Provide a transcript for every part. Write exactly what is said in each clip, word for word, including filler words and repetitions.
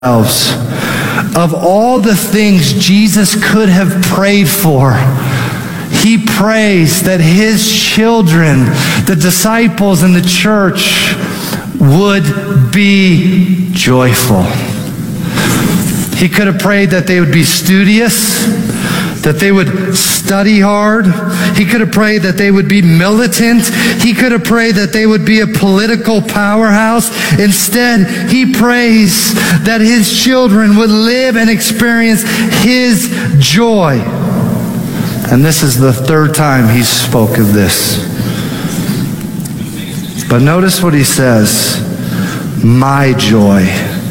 Of all the things Jesus could have prayed for, he prays that his children, the disciples in the church, would be joyful. He could have prayed that they would be studious, that they would study hard. He could have prayed that they would be militant. He could have prayed that they would be a political powerhouse. Instead, he prays that his children would live and experience his joy. And this is the third time he spoke of this. But notice what he says, my joy.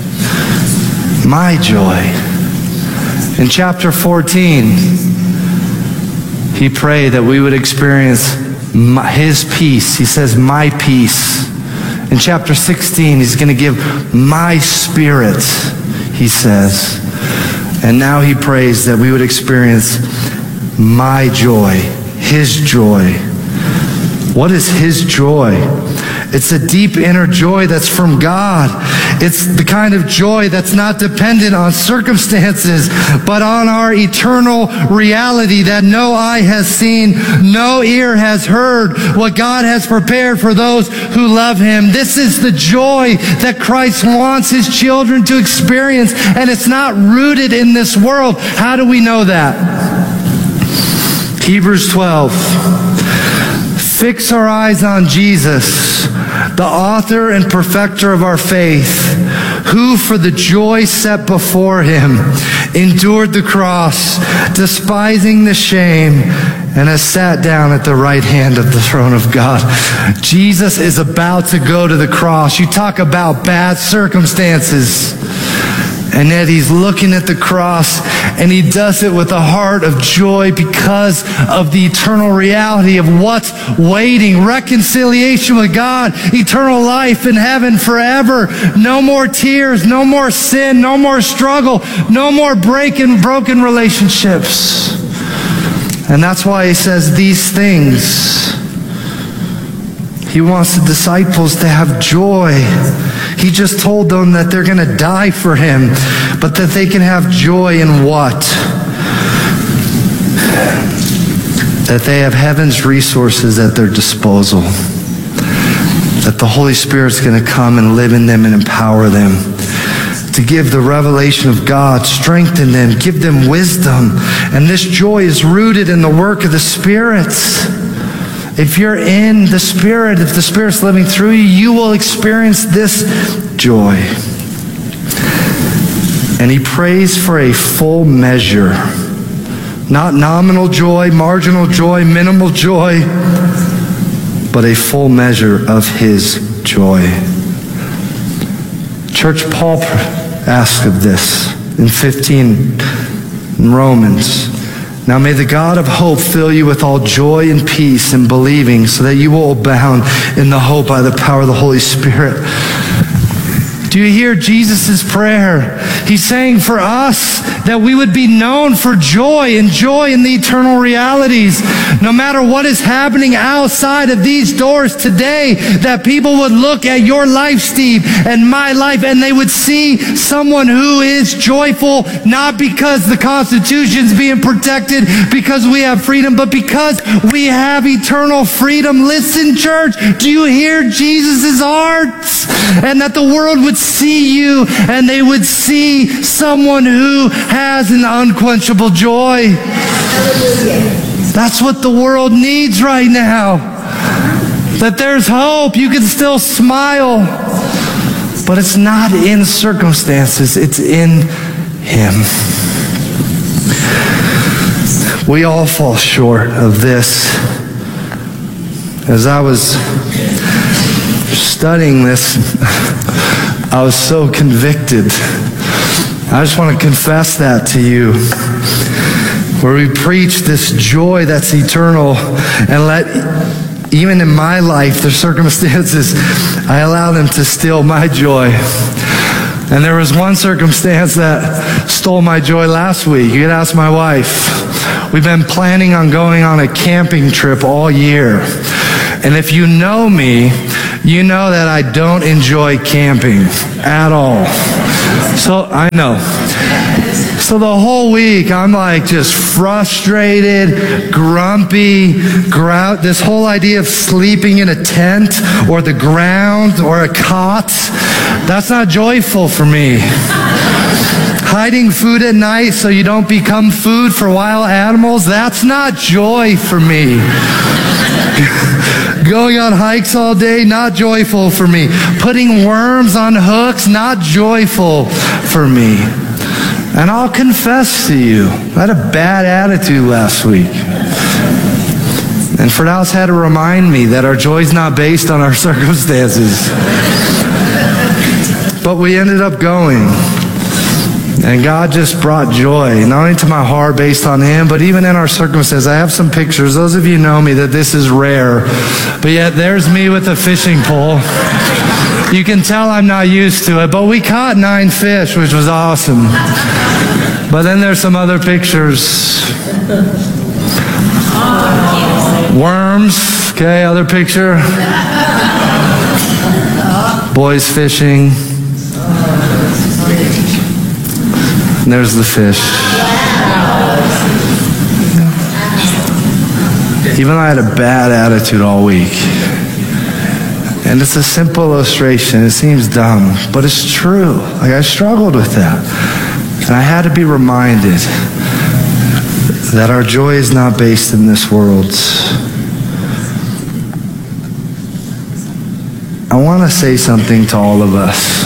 My joy. In chapter fourteen, he prayed that we would experience my, his peace. He says, my peace. In chapter sixteen, he's going to give my spirit, he says. And now he prays that we would experience my joy, his joy. What is his joy? It's a deep inner joy that's from God. It's the kind of joy that's not dependent on circumstances, but on our eternal reality that no eye has seen, no ear has heard, what God has prepared for those who love him. This is the joy that Christ wants his children to experience, and it's not rooted in this world. How do we know that? Hebrews twelve. Fix our eyes on Jesus, the author and perfecter of our faith, who for the joy set before him endured the cross, despising the shame, and has sat down at the right hand of the throne of God. Jesus is about to go to the cross. You talk about bad circumstances. And yet he's looking at the cross, and he does it with a heart of joy because of the eternal reality of what's waiting. Reconciliation with God, eternal life in heaven forever. No more tears, no more sin, no more struggle, no more breaking, broken relationships. And that's why he says these things. He wants the disciples to have joy. He just told them that they're going to die for him, but that they can have joy in what? That they have heaven's resources at their disposal. That the Holy Spirit's going to come and live in them and empower them. To give the revelation of God, strengthen them, give them wisdom. And this joy is rooted in the work of the Spirit. If you're in the Spirit, if the Spirit's living through you, you will experience this joy. And he prays for a full measure. Not nominal joy, marginal joy, minimal joy, but a full measure of his joy. Church, Paul asks of this in fifteen in Romans. Now may the God of hope fill you with all joy and peace in believing, so that you will abound in the hope by the power of the Holy Spirit. Do you hear Jesus' prayer? He's saying for us that we would be known for joy and joy in the eternal realities. No matter what is happening outside of these doors today, that people would look at your life, Steve, and my life, and they would see someone who is joyful, not because the Constitution's being protected, because we have freedom, but because we have eternal freedom. Listen, church, do you hear Jesus' heart? And that the world would see you, and they would see someone who has an unquenchable joy. That's what the world needs right now. That there's hope. You can still smile. But it's not in circumstances. It's in him. We all fall short of this. As I was studying this, I was so convicted. I just want to confess that to you. Where we preach this joy that's eternal, and let, even in my life, the circumstances, I allow them to steal my joy. And there was one circumstance that stole my joy last week. You could ask my wife. We've been planning on going on a camping trip all year. And if you know me, you know that I don't enjoy camping at all. So I know. So the whole week I'm like just frustrated, grumpy, grout. This whole idea of sleeping in a tent or the ground or a cot, that's not joyful for me. Hiding food at night so you don't become food for wild animals, that's not joy for me. Going on hikes all day, not joyful for me. Putting worms on hooks, not joyful for me. And I'll confess to you, I had a bad attitude last week. And Ferdow's had to remind me that our joy's not based on our circumstances. But we ended up going. And God just brought joy, not only to my heart based on Him, but even in our circumstances. I have some pictures. Those of you know me that this is rare. But yet there's me with a fishing pole. You can tell I'm not used to it, but we caught nine fish, which was awesome. But then there's some other pictures. Worms, okay, other picture. Boys fishing. And there's the fish. Even though I had a bad attitude all week. And it's a simple illustration. It seems dumb, but it's true. Like I struggled with that. And I had to be reminded that our joy is not based in this world. I want to say something to all of us.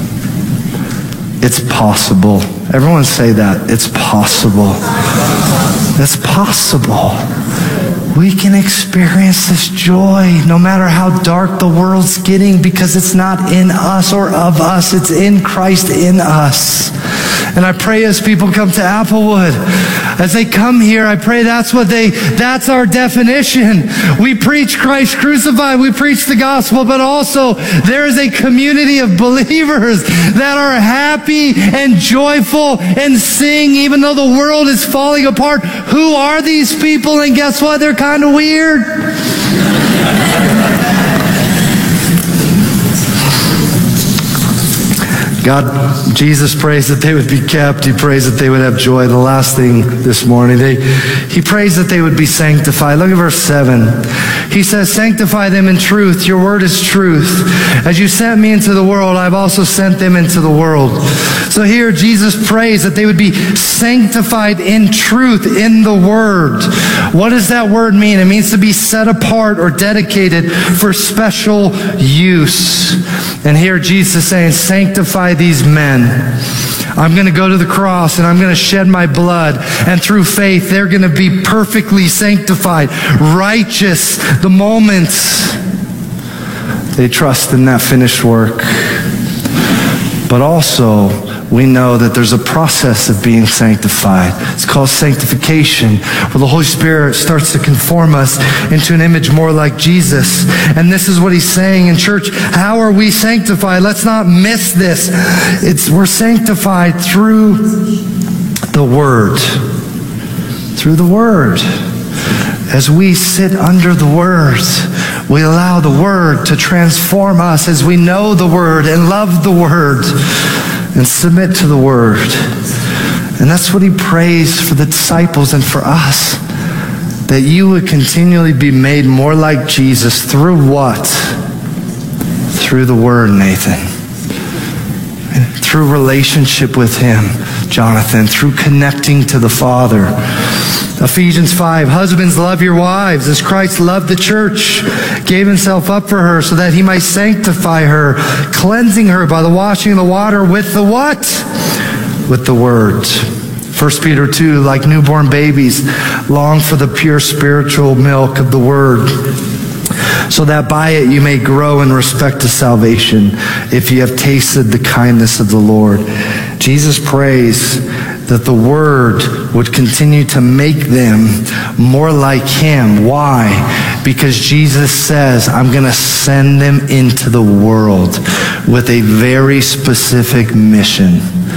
It's possible. Everyone say that. It's possible. It's possible. We can experience this joy no matter how dark the world's getting, because it's not in us or of us. It's in Christ in us. And I pray as people come to Applewood, as they come here, I pray that's what they, that's our definition. We preach Christ crucified, we preach the gospel, but also there is a community of believers that are happy and joyful and sing even though the world is falling apart. Who are these people? And guess what? They're kind of weird. God, Jesus prays that they would be kept. He prays that they would have joy. The last thing this morning, they, he prays that they would be sanctified. Look at verse seven. He says, sanctify them in truth. Your word is truth. As you sent me into the world, I've also sent them into the world. So here Jesus prays that they would be sanctified in truth, in the word. What does that word mean? It means to be set apart or dedicated for special use. And here Jesus is saying, sanctify these men. I'm going to go to the cross and I'm going to shed my blood. And through faith, they're going to be perfectly sanctified, righteous the moment they trust in that finished work. But also, we know that there's a process of being sanctified. It's called sanctification, where the Holy Spirit starts to conform us into an image more like Jesus. And this is what he's saying in church. How are we sanctified? Let's not miss this. It's we're sanctified through the Word. Through the Word. As we sit under the Word, we allow the Word to transform us as we know the Word and love the Word and submit to the Word. And that's what he prays for the disciples and for us, that you would continually be made more like Jesus through what? Through the Word, Nathan. And through relationship with him, Jonathan. Through connecting to the Father. Ephesians five, husbands, love your wives as Christ loved the church, gave himself up for her so that he might sanctify her, cleansing her by the washing of the water with the what? With the word. First Peter two, like newborn babies, long for the pure spiritual milk of the word, so that by it you may grow in respect to salvation, if you have tasted the kindness of the Lord. Jesus prays that the Word would continue to make them more like Him. Why? Because Jesus says, I'm going to send them into the world with a very specific mission.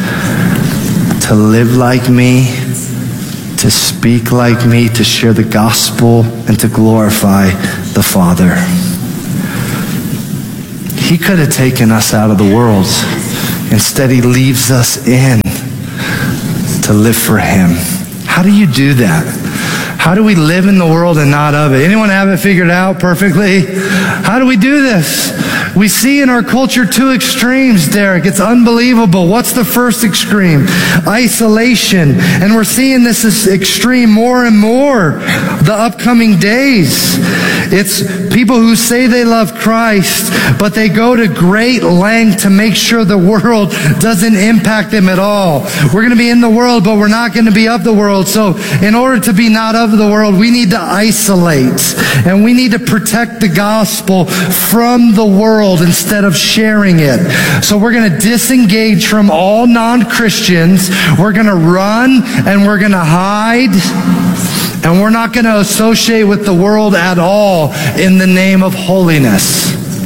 To live like me, to speak like me, to share the gospel, and to glorify the Father. He could have taken us out of the world. Instead, he leaves us in to live for him. How do you do that? How do we live in the world and not of it? Anyone have it figured out perfectly? How do we do this? We see in our culture two extremes, Derek. It's unbelievable. What's the first extreme? Isolation. And we're seeing this extreme more and more the upcoming days. It's people who say they love Christ, but they go to great length to make sure the world doesn't impact them at all. We're going to be in the world, but we're not going to be of the world. So in order to be not of the world, we need to isolate. And we need to protect the gospel from the world instead of sharing it. So we're going to disengage from all non-Christians. We're going to run and we're going to hide. And we're not going to associate with the world at all in the name of holiness.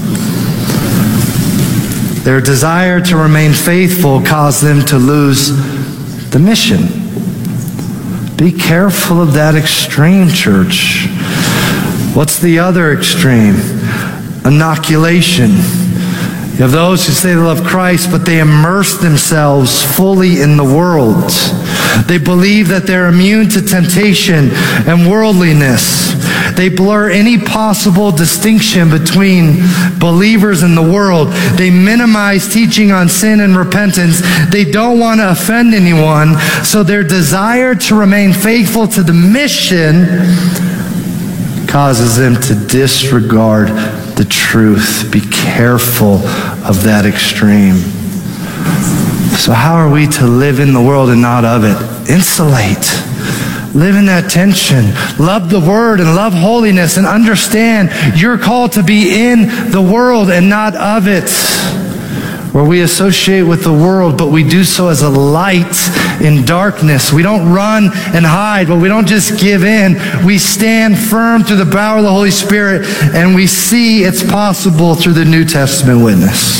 Their desire to remain faithful caused them to lose the mission. Be careful of that extreme, church. What's the other extreme? Inoculation. You have those who say they love Christ, but they immerse themselves fully in the world. They believe that they're immune to temptation and worldliness. They blur any possible distinction between believers and the world. They minimize teaching on sin and repentance. They don't want to offend anyone, so their desire to remain faithful to the mission causes them to disregard the truth. Be careful of that extreme. So how are we to live in the world and not of it? Insulate. Live in that tension. Love the word and love holiness and understand you're called to be in the world and not of it. Where we associate with the world, but we do so as a light in darkness. We don't run and hide, but we don't just give in. We stand firm through the power of the Holy Spirit, and we see it's possible through the New Testament witness.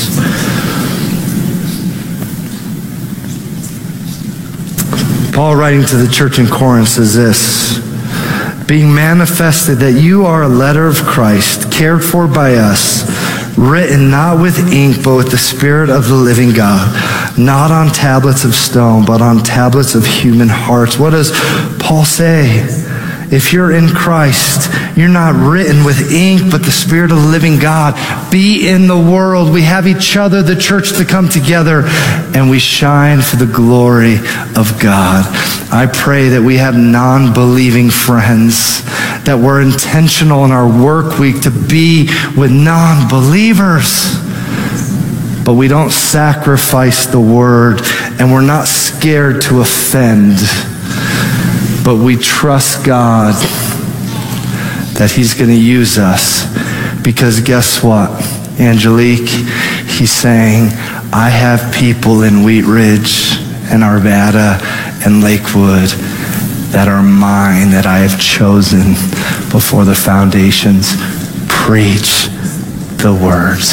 Paul, writing to the church in Corinth, says this: being manifested that you are a letter of Christ, cared for by us, written not with ink, but with the Spirit of the living God, not on tablets of stone, but on tablets of human hearts. What does Paul say? If you're in Christ, you're not written with ink, but the Spirit of the living God. Be in the world. We have each other, the church, to come together, and we shine for the glory of God. I pray that we have non-believing friends, that we're intentional in our work week to be with non-believers. But we don't sacrifice the word, and we're not scared to offend. But we trust God that he's going to use us. Because guess what, Angelique? He's saying, I have people in Wheat Ridge and Arvada and Lakewood that are mine, that I have chosen before the foundations. Preach the words.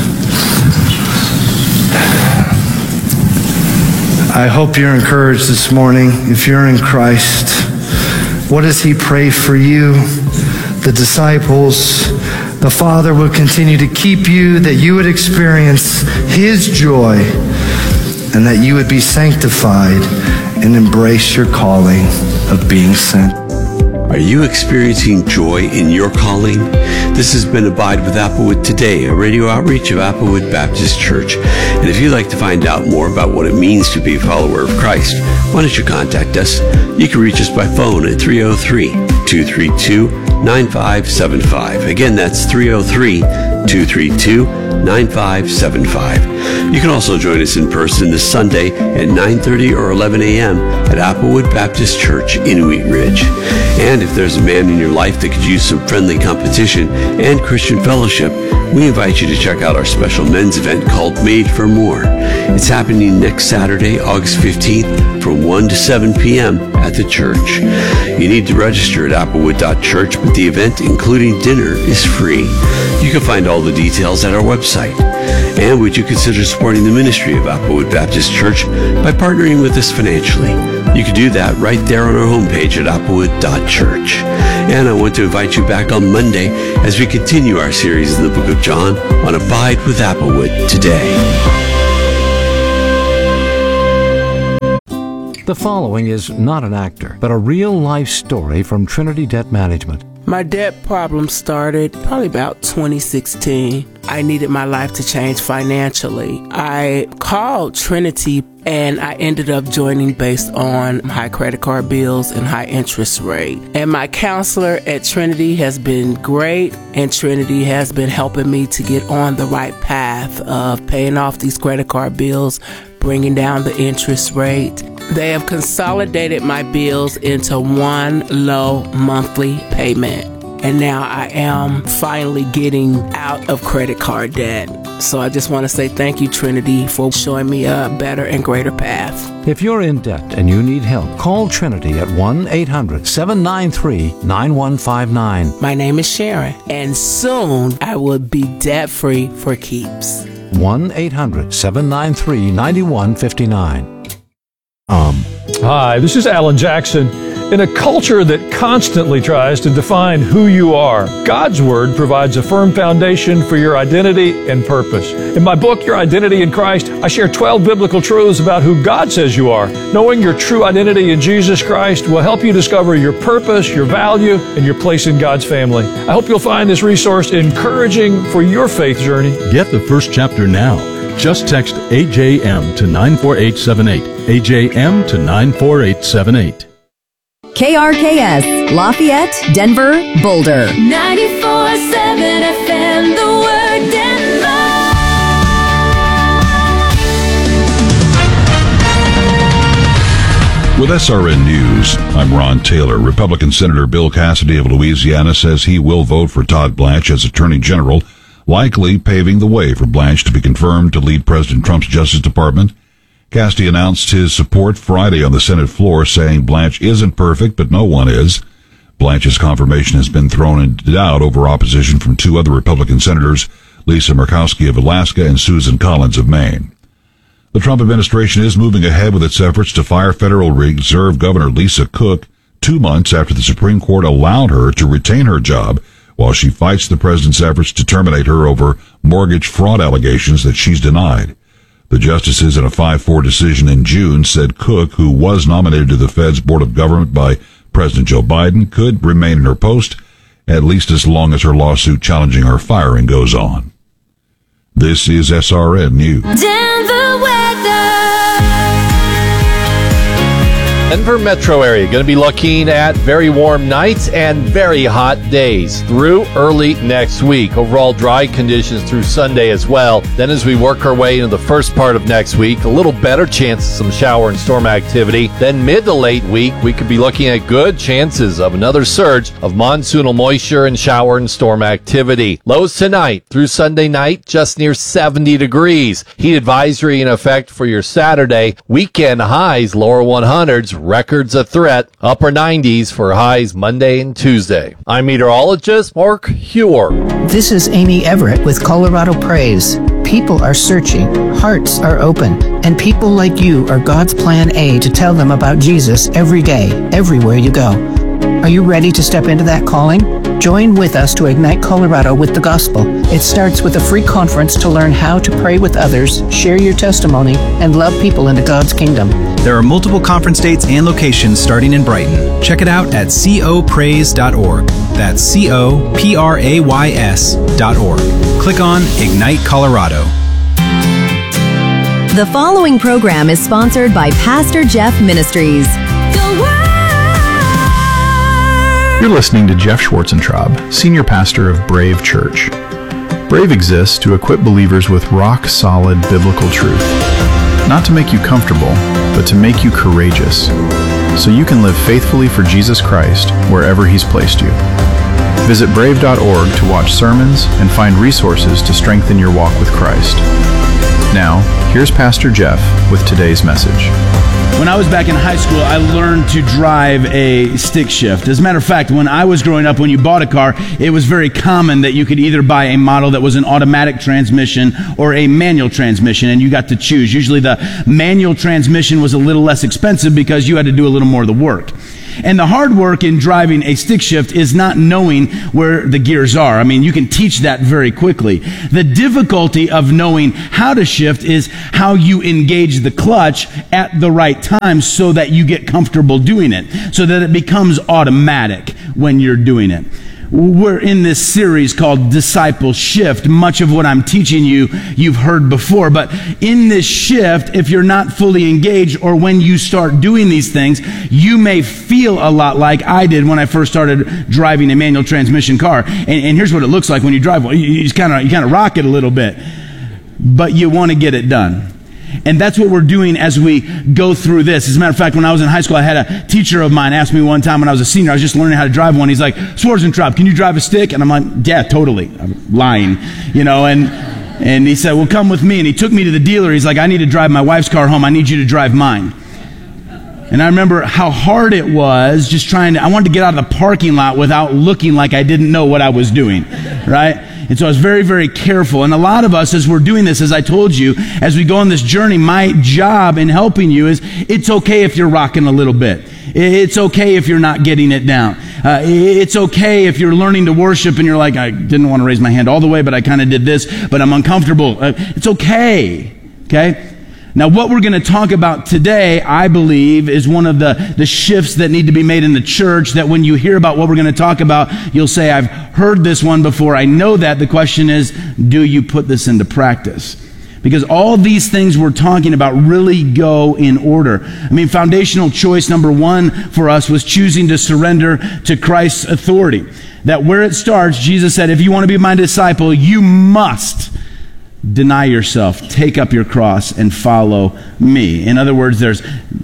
I hope you're encouraged this morning. If you're in Christ, what does he pray for you? The disciples, the Father will continue to keep you, that you would experience his joy, and that you would be sanctified and embrace your calling of being sent. Are you experiencing joy in your calling? This has been Abide with Applewood Today, a radio outreach of Applewood Baptist Church. And if you'd like to find out more about what it means to be a follower of Christ, why don't you contact us? You can reach us by phone at three oh three, two three two, nine five seven five. Again, that's three oh three, two three two, nine five seven five. You can also join us in person this Sunday at nine thirty or eleven a.m. at Applewood Baptist Church in Wheat Ridge. And if there's a man in your life that could use some friendly competition and Christian fellowship, we invite you to check out our special men's event called Made for More. It's happening next Saturday, August fifteenth from one to seven p.m. at the church. You need to register at applewood dot church, but the event, including dinner, is free. You can find all the details at our website. And would you consider supporting the ministry of Applewood Baptist Church by partnering with us financially? You can do that right there on our homepage at applewood dot church. And I want to invite you back on Monday as we continue our series in the book of John on Abide with Applewood Today. The following is not an actor, but a real-life story from Trinity Debt Management. My debt problem started probably about twenty sixteen. I needed my life to change financially. I called Trinity and I ended up joining based on high credit card bills and high interest rate. And my counselor at Trinity has been great, and Trinity has been helping me to get on the right path of paying off these credit card bills, bringing down the interest rate. They have consolidated my bills into one low monthly payment. And now I am finally getting out of credit card debt. So I just want to say thank you, Trinity, for showing me a better and greater path. If you're in debt and you need help, call Trinity at one eight hundred seven nine three nine one five nine. My name is Sharon, and soon I will be debt-free for keeps. one eight hundred seven nine three nine one five nine. Um. Hi, this is Alan Jackson. In a culture that constantly tries to define who you are, God's Word provides a firm foundation for your identity and purpose. In my book, Your Identity in Christ, I share twelve biblical truths about who God says you are. Knowing your true identity in Jesus Christ will help you discover your purpose, your value, and your place in God's family. I hope you'll find this resource encouraging for your faith journey. Get the first chapter now. Just text A J M to nine four eight seven eight. A J M to nine four eight seven eight. K R K S, Lafayette, Denver, Boulder. ninety-four seven F M, the word Denver. With S R N News, I'm Ron Taylor. Republican Senator Bill Cassidy of Louisiana says he will vote for Todd Blanche as Attorney General, likely paving the way for Blanche to be confirmed to lead President Trump's Justice Department. Cassidy announced his support Friday on the Senate floor, saying Blanche isn't perfect, but no one is. Blanche's confirmation has been thrown into doubt over opposition from two other Republican senators, Lisa Murkowski of Alaska and Susan Collins of Maine. The Trump administration is moving ahead with its efforts to fire Federal Reserve Governor Lisa Cook two months after the Supreme Court allowed her to retain her job while she fights the president's efforts to terminate her over mortgage fraud allegations that she's denied. The justices in a five four decision in June said Cook, who was nominated to the Fed's Board of Government by President Joe Biden, could remain in her post at least as long as her lawsuit challenging her firing goes on. This is S R N News. Denver weather. Denver metro area going to be looking at very warm nights and very hot days through early next week. Overall dry conditions through Sunday as well. Then as we work our way into the first part of next week, a little better chance of some shower and storm activity. Then mid to late week, we could be looking at good chances of another surge of monsoonal moisture and shower and storm activity. Lows tonight through Sunday night, just near seventy degrees. Heat advisory in effect for your Saturday. Weekend highs, lower one hundreds. Records a threat, upper nineties for highs Monday and Tuesday. I'm meteorologist Mark Hewer. This is Amy Everett with Colorado Praise. People are searching, hearts are open, and people like you are God's plan A to tell them about Jesus every day, everywhere you go. Are you ready to step into that calling? Join with us to ignite Colorado with the gospel. It starts with a free conference to learn how to pray with others, share your testimony, and love people into God's kingdom. There are multiple conference dates and locations starting in Brighton. Check it out at co praise dot org. That's C O P R A Y S dot org. Click on Ignite Colorado. The following program is sponsored by Pastor Jeff Ministries. You're listening to Jeff Schwarzentraub, Senior Pastor of Brave Church. Brave exists to equip believers with rock-solid biblical truth, not to make you comfortable, but to make you courageous, so you can live faithfully for Jesus Christ wherever He's placed you. Visit brave dot org to watch sermons and find resources to strengthen your walk with Christ. Now, here's Pastor Jeff with today's message. When I was back in high school, I learned to drive a stick shift. As a matter of fact, when I was growing up, when you bought a car, it was very common that you could either buy a model that was an automatic transmission or a manual transmission, and you got to choose. Usually the manual transmission was a little less expensive because you had to do a little more of the work. And the hard work in driving a stick shift is not knowing where the gears are. I mean, you can teach that very quickly. The difficulty of knowing how to shift is how you engage the clutch at the right time so that you get comfortable doing it, so that it becomes automatic when you're doing it. We're in this series called Disciple Shift. Much of what I'm teaching you, you've heard before. But in this shift, if you're not fully engaged, or when you start doing these things, you may feel a lot like I did when I first started driving a manual transmission car. And, and here's what it looks like when you drive one. You, you just kind of you kind of rock it a little bit. But you want to get it done. And that's what we're doing as we go through this. As a matter of fact, when I was in high school, I had a teacher of mine ask me one time when I was a senior, I was just learning how to drive one. He's like, Schwarzentraub, can you drive a stick? And I'm like, yeah, totally. I'm lying, you know, and and he said, well, come with me. And he took me to the dealer. He's like, I need to drive my wife's car home. I need you to drive mine. And I remember how hard it was just trying to, I wanted to get out of the parking lot without looking like I didn't know what I was doing, right? And so I was very, very careful. And a lot of us, as we're doing this, as I told you, as we go on this journey, my job in helping you is it's okay if you're rocking a little bit. It's okay if you're not getting it down. Uh, it's okay if you're learning to worship and you're like, I didn't want to raise my hand all the way, but I kind of did this, but I'm uncomfortable. Uh, it's okay. Okay? Now, what we're going to talk about today, I believe, is one of the, the shifts that need to be made in the church, that when you hear about what we're going to talk about, you'll say, I've heard this one before. I know that. The question is, do you put this into practice? Because all these things we're talking about really go in order. I mean, foundational choice number one for us was choosing to surrender to Christ's authority. That where it starts, Jesus said, if you want to be my disciple, you must deny yourself, take up your cross, and follow me. In other words, there's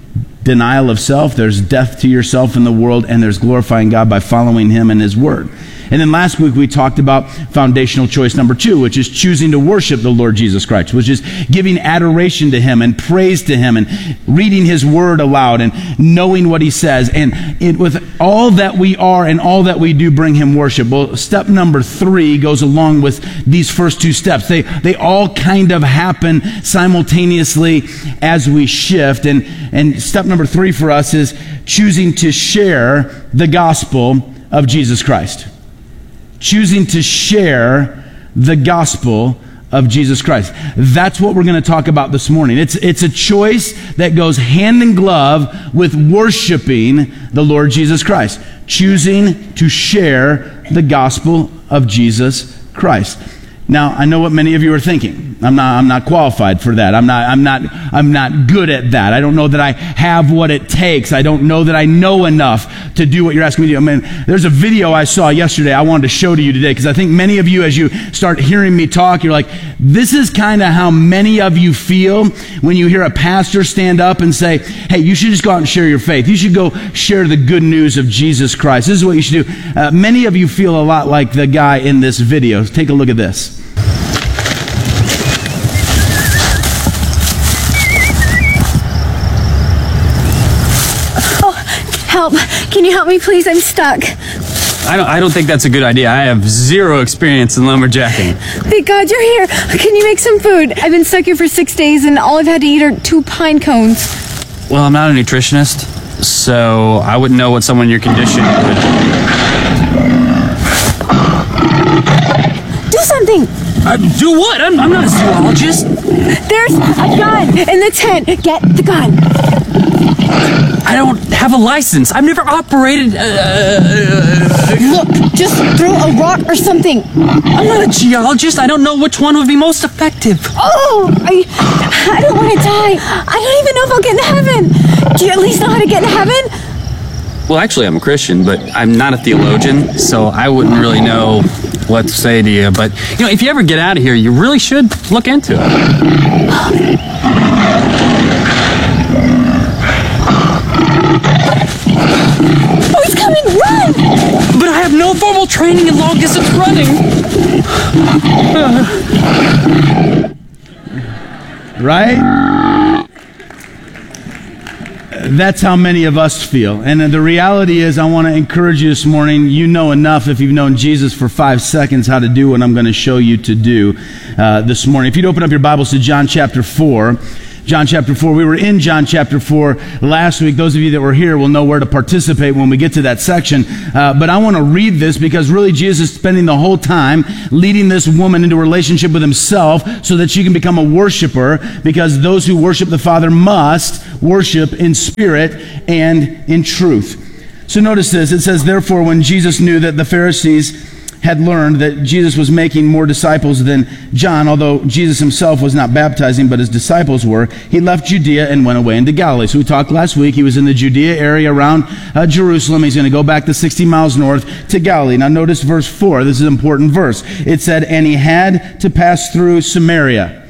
denial of self, there's death to yourself in the world, and there's glorifying God by following Him and His Word. And then last week we talked about foundational choice number two, which is choosing to worship the Lord Jesus Christ, which is giving adoration to Him and praise to Him and reading His Word aloud and knowing what He says. And it, with all that we are and all that we do, bring Him worship. Well, step number three goes along with these first two steps. They, they all kind of happen simultaneously as we shift. And, and step number three for us is choosing to share the gospel of Jesus Christ. Choosing to share the gospel of Jesus Christ. That's what we're going to talk about this morning. It's, it's a choice that goes hand in glove with worshiping the Lord Jesus Christ. Choosing to share the gospel of Jesus Christ. Now, I know what many of you are thinking. I'm not, I'm not qualified for that. I'm not, I'm not, I'm not good at that. I don't know that I have what it takes. I don't know that I know enough to do what you're asking me to do. I mean, there's a video I saw yesterday I wanted to show to you today, because I think many of you, as you start hearing me talk, you're like, this is kind of how many of you feel when you hear a pastor stand up and say, hey, you should just go out and share your faith. You should go share the good news of Jesus Christ. This is what you should do. Uh, many of you feel a lot like the guy in this video. Take a look at this. Help. Can you help me, please? I'm stuck. I don't, I don't think that's a good idea. I have zero experience in lumberjacking. Thank God you're here. Can you make some food? I've been stuck here for six days and all I've had to eat are two pine cones. Well, I'm not a nutritionist, so I wouldn't know what someone in your condition would... Do something! Uh, do what? I'm, I'm not a zoologist. There's a gun in the tent. Get the gun. I don't have a license. I've never operated... Uh, Look, just throw a rock or something. I'm not a geologist. I don't know which one would be most effective. Oh, I, I don't want to die. I don't even know if I'll get in heaven. Do you at least know how to get in heaven? Well, actually, I'm a Christian, but I'm not a theologian, so I wouldn't really know what to say to you. But, you know, if you ever get out of here, you really should look into it. Oh, he's coming! Run! But I have no formal training in long distance running. Right? That's how many of us feel. And the reality is, I want to encourage you this morning. You know enough, if you've known Jesus for five seconds, how to do what I'm going to show you to do uh, this morning. If you'd open up your Bibles to John chapter four. John chapter four. We were in John chapter four last week. Those of you that were here will know where to participate when we get to that section. Uh, but I want to read this because really Jesus is spending the whole time leading this woman into a relationship with himself so that she can become a worshiper, because those who worship the Father must worship in spirit and in truth. So notice this. It says, therefore, when Jesus knew that the Pharisees had learned that Jesus was making more disciples than John, although Jesus himself was not baptizing, but his disciples were, he left Judea and went away into Galilee. So we talked last week, he was in the Judea area around uh, Jerusalem. He's going to go back the sixty miles north to Galilee. Now notice verse four. This is an important verse. It said, and he had to pass through Samaria.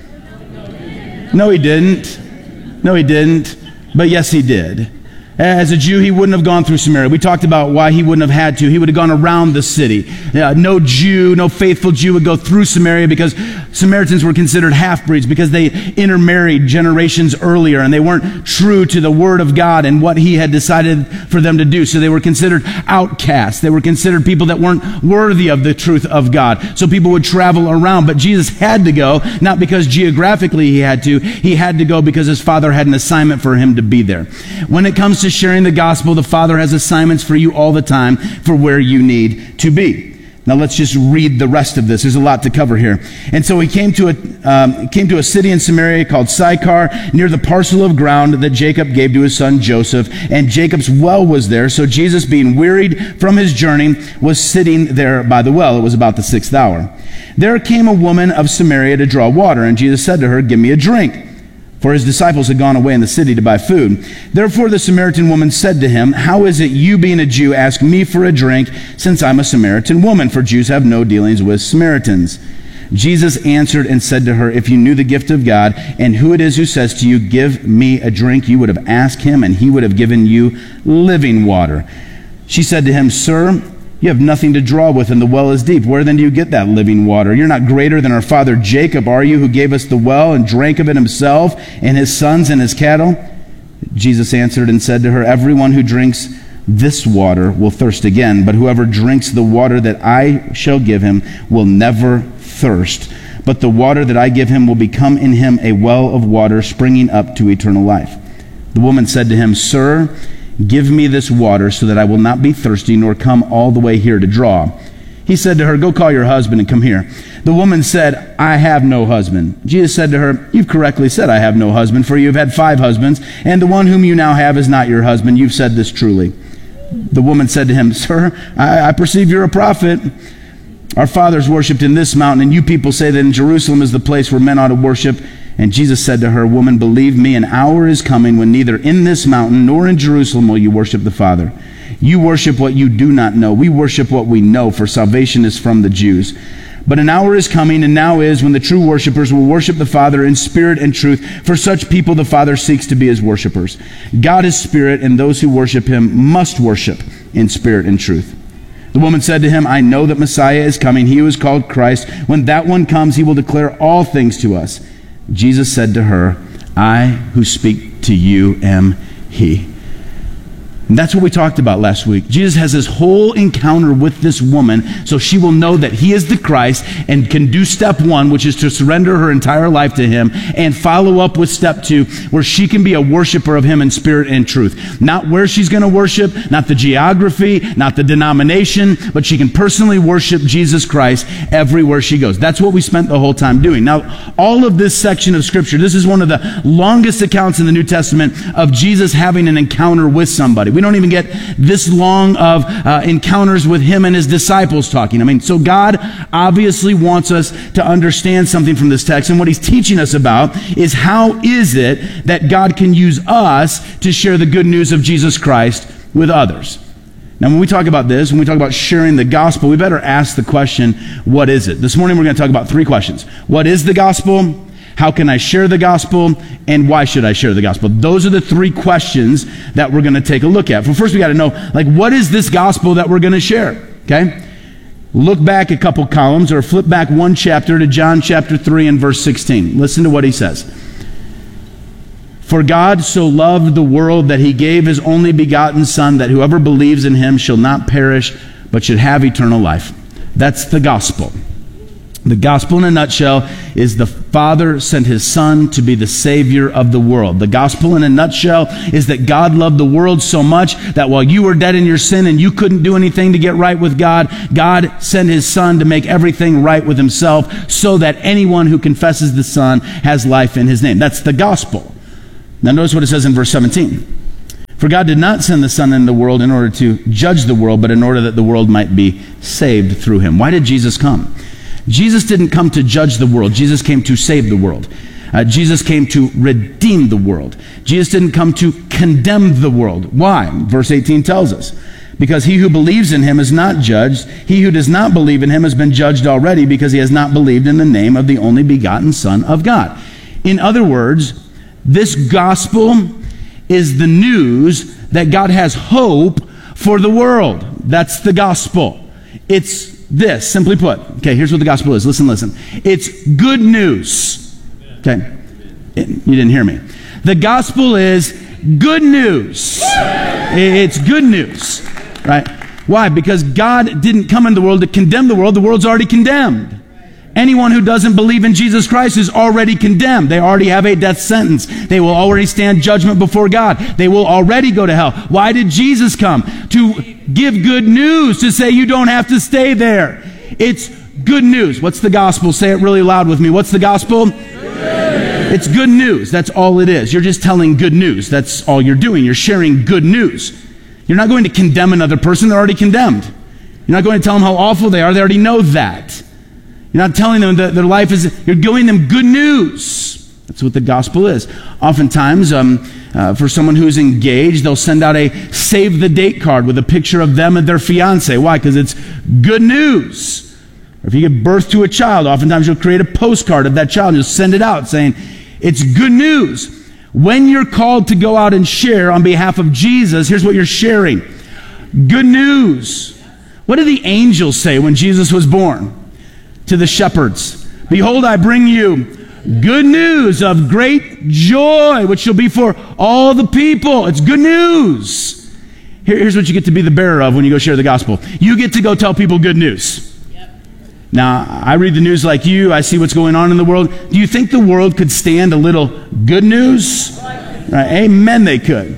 No, he didn't. No, he didn't. But yes, he did. As a Jew, he wouldn't have gone through Samaria. We talked about why he wouldn't have had to. He would have gone around the city. Uh, no Jew, no faithful Jew would go through Samaria, because Samaritans were considered half-breeds because they intermarried generations earlier and they weren't true to the word of God and what he had decided for them to do. So they were considered outcasts. They were considered people that weren't worthy of the truth of God. So people would travel around. But Jesus had to go, not because geographically he had to. He had to go because his Father had an assignment for him to be there. When it comes to sharing the gospel, the Father has assignments for you all the time for where you need to be. Now let's just read the rest of this. There's a lot to cover here. And so he came to a um, came to a city in Samaria called Sychar, near the parcel of ground that Jacob gave to his son Joseph. And Jacob's well was there. So Jesus, being wearied from his journey, was sitting there by the well. It was about the sixth hour. There came a woman of Samaria to draw water, and Jesus said to her, give me a drink. For his disciples had gone away in the city to buy food. Therefore the Samaritan woman said to him, how is it you, being a Jew, ask me for a drink, since I'm a Samaritan woman? For Jews have no dealings with Samaritans. Jesus answered and said to her, if you knew the gift of God, and who it is who says to you, give me a drink, you would have asked him, and he would have given you living water. She said to him, sir, you have nothing to draw with, and the well is deep. Where then do you get that living water? You're not greater than our father Jacob, are you, who gave us the well and drank of it himself and his sons and his cattle? Jesus answered and said to her, everyone who drinks this water will thirst again, but whoever drinks the water that I shall give him will never thirst. But the water that I give him will become in him a well of water springing up to eternal life. The woman said to him, sir, give me this water so that I will not be thirsty nor come all the way here to draw. He said to her, go call your husband and come here. The woman said, I have no husband. Jesus said to her, you've correctly said, I have no husband, for you've had five husbands, and the one whom you now have is not your husband. You've said this truly. The woman said to him, sir, I, I perceive you're a prophet. Our fathers worshipped in this mountain, and you people say that in Jerusalem is the place where men ought to worship. And Jesus said to her, woman, believe me, an hour is coming when neither in this mountain nor in Jerusalem will you worship the Father. You worship what you do not know. We worship what we know, for salvation is from the Jews. But an hour is coming, and now is, when the true worshipers will worship the Father in spirit and truth. For such people the Father seeks to be his worshipers. God is spirit, and those who worship him must worship in spirit and truth. The woman said to him, I know that Messiah is coming, he who is called Christ. When that one comes, he will declare all things to us. Jesus said to her, I who speak to you am he. And that's what we talked about last week. Jesus has this whole encounter with this woman so she will know that he is the Christ and can do step one, which is to surrender her entire life to him, and follow up with step two, where she can be a worshiper of him in spirit and truth. Not where she's going to worship, not the geography, not the denomination, but she can personally worship Jesus Christ everywhere she goes. That's what we spent the whole time doing. Now, all of this section of Scripture, this is one of the longest accounts in the New Testament of Jesus having an encounter with somebody. We don't even get this long of uh, encounters with him and his disciples talking. I mean, so God obviously wants us to understand something from this text, and what he's teaching us about is how is it that God can use us to share the good news of Jesus Christ with others. Now, when we talk about this, when we talk about sharing the gospel, we better ask the question, what is it? This morning we're going to talk about three questions. What is the gospel? How can I share the gospel? And why should I share the gospel? Those are the three questions that we're going to take a look at. Well, first we got to know, like, what is this gospel that we're going to share? Okay? Look back a couple columns or flip back one chapter to John chapter three and verse sixteen. Listen to what he says. For God so loved the world that he gave his only begotten Son, that whoever believes in him shall not perish, but should have eternal life. That's the gospel. The gospel in a nutshell is the Father sent his Son to be the Savior of the world. The gospel in a nutshell is that God loved the world so much that while you were dead in your sin and you couldn't do anything to get right with God, God sent his Son to make everything right with himself so that anyone who confesses the Son has life in his name. That's the gospel. Now notice what it says in verse seventeen. For God did not send the Son into the world in order to judge the world, but in order that the world might be saved through him. Why did Jesus come? Jesus didn't come to judge the world. Jesus came to save the world. Uh, Jesus came to redeem the world. Jesus didn't come to condemn the world. Why? Verse eighteen tells us. Because he who believes in him is not judged. He who does not believe in him has been judged already because he has not believed in the name of the only begotten Son of God. In other words, this gospel is the news that God has hope for the world. That's the gospel. It's this, simply put. Okay, here's what the gospel is. Listen, listen. It's good news. Okay, it, you didn't hear me. The gospel is good news. It's good news, right? Why? Because God didn't come into the world to condemn the world. The world's already condemned. Anyone who doesn't believe in Jesus Christ is already condemned. They already have a death sentence. They will already stand judgment before God. They will already go to hell. Why did Jesus come? To give good news, to say you don't have to stay there. It's good news. What's the gospel? Say it really loud with me. What's the gospel? It's good news. That's all it is. You're just telling good news. That's all you're doing. You're sharing good news. You're not going to condemn another person. They're already condemned. You're not going to tell them how awful they are. They already know that. You're not telling them that their life is, you're giving them good news. That's what the gospel is. Oftentimes, um, uh, for someone who's engaged, they'll send out a save the date card with a picture of them and their fiance. Why? Because it's good news. Or if you give birth to a child, oftentimes you'll create a postcard of that child and you'll send it out saying, it's good news. When you're called to go out and share on behalf of Jesus, here's what you're sharing. Good news. What did the angels say when Jesus was born? To the shepherds, behold, I bring you good news of great joy, which shall be for all the people. It's good news. Here, here's what you get to be the bearer of when you go share the gospel. You get to go tell people good news. Yep. Now, I read the news like you. I see what's going on in the world. Do you think the world could stand a little good news? Right. Amen, they could.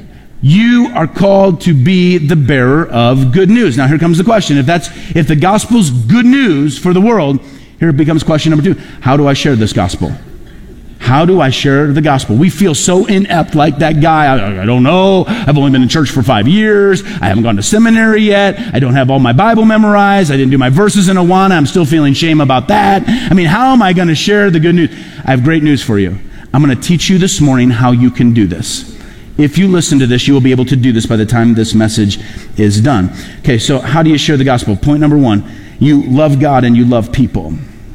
You are called to be the bearer of good news. Now here comes the question. If that's if the gospel's good news for the world, here becomes question number two. How do I share this gospel? How do I share the gospel? We feel so inept like that guy. I, I don't know. I've only been in church for five years. I haven't gone to seminary yet. I don't have all my Bible memorized. I didn't do my verses in Awana. I'm still feeling shame about that. I mean, how am I going to share the good news? I have great news for you. I'm going to teach you this morning how you can do this. If you listen to this, you will be able to do this by the time this message is done. Okay, so how do you share the gospel? Point number one, you love God and you love people.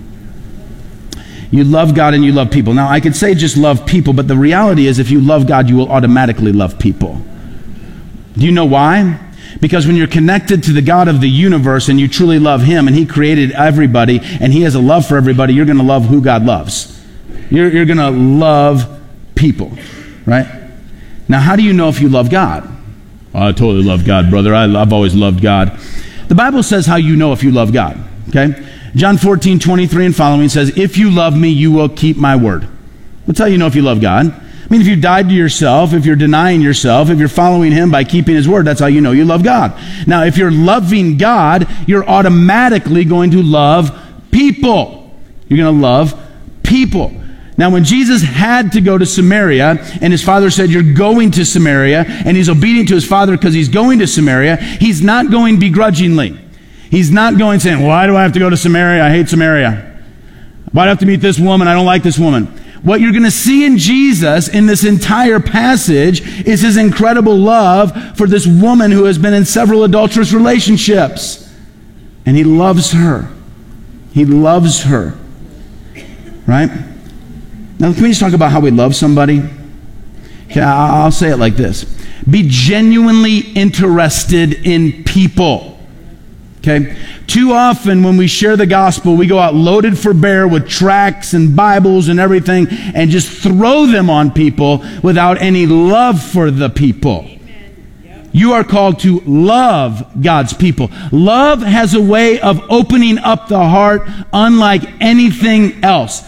You love God and you love people. Now, I could say just love people, but the reality is if you love God, you will automatically love people. Do you know why? Because when you're connected to the God of the universe and you truly love Him and He created everybody and He has a love for everybody, you're going to love who God loves. You're, you're going to love people, right? Now, how do you know if you love God? Oh, I totally love God, brother. I, I've always loved God. The Bible says how you know if you love God, okay? John fourteen, twenty-three and following says, if you love me, you will keep my word. That's how you know if you love God. I mean, if you died to yourself, if you're denying yourself, if you're following Him by keeping His word, that's how you know you love God. Now, if you're loving God, you're automatically going to love people. You're going to love people. Now, when Jesus had to go to Samaria, and His Father said, you're going to Samaria, and He's obedient to His Father because He's going to Samaria, He's not going begrudgingly. He's not going saying, why do I have to go to Samaria? I hate Samaria. Why do I have to meet this woman? I don't like this woman. What you're going to see in Jesus in this entire passage is His incredible love for this woman who has been in several adulterous relationships. And He loves her. He loves her. Right? Now, can we just talk about how we love somebody? Okay, I'll say it like this. Be genuinely interested in people. Okay? Too often when we share the gospel, we go out loaded for bear with tracts and Bibles and everything and just throw them on people without any love for the people. You are called to love God's people. Love has a way of opening up the heart unlike anything else.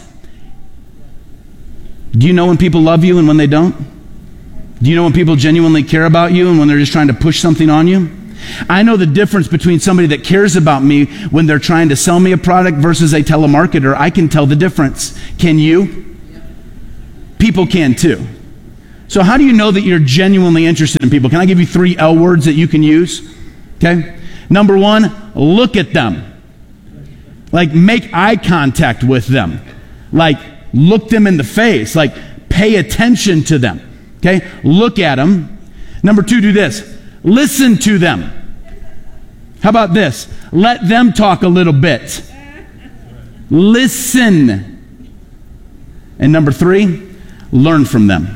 Do you know when people love you and when they don't? Do you know when people genuinely care about you and when they're just trying to push something on you? I know the difference between somebody that cares about me when they're trying to sell me a product versus a telemarketer. I can tell the difference. Can you? People can too. So how do you know that you're genuinely interested in people? Can I give you three L words that you can use? Okay. Number one, look at them. Like, make eye contact with them. Like, look them in the face. Like, pay attention to them. Okay. Look at them. Number two, do this. Listen to them. How about this? Let them talk a little bit. Listen. And number three, learn from them.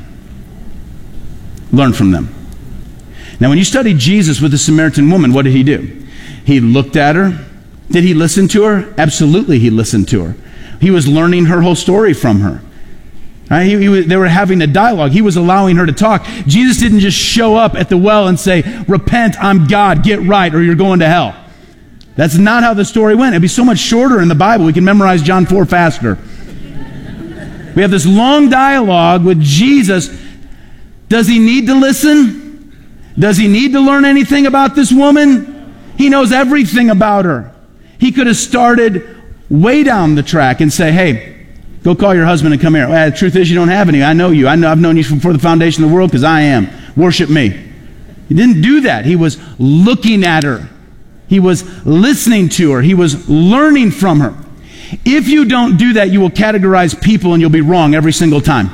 Learn from them. Now, when you study Jesus with the Samaritan woman, what did he do? He looked at her. Did he listen to her? Absolutely, he listened to her. He was learning her whole story from her. Right? He, he was, they were having a dialogue. He was allowing her to talk. Jesus didn't just show up at the well and say, repent, I'm God, get right, or you're going to hell. That's not how the story went. It'd be so much shorter in the Bible. We can memorize John four faster. We have this long dialogue with Jesus. Does he need to listen? Does he need to learn anything about this woman? He knows everything about her. He could have started way down the track and say, hey, go call your husband and come here. Well, the truth is you don't have any. I know you. I know, I've known you before the foundation of the world because I am. Worship me. He didn't do that. He was looking at her. He was listening to her. He was learning from her. If you don't do that, you will categorize people and you'll be wrong every single time.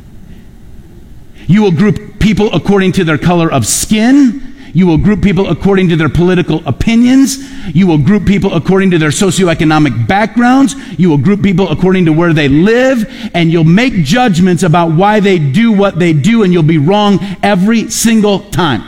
You will group people according to their color of skin. You will group people according to their political opinions. You will group people according to their socioeconomic backgrounds. You will group people according to where they live. And you'll make judgments about why they do what they do, and you'll be wrong every single time.